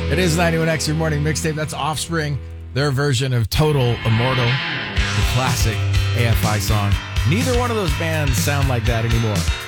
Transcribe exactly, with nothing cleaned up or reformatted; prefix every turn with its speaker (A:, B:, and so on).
A: It is ninety-one X, your morning mixtape. That's Offspring, their version of Total Immortal, the classic A F I song. Neither one of those bands sound like that anymore.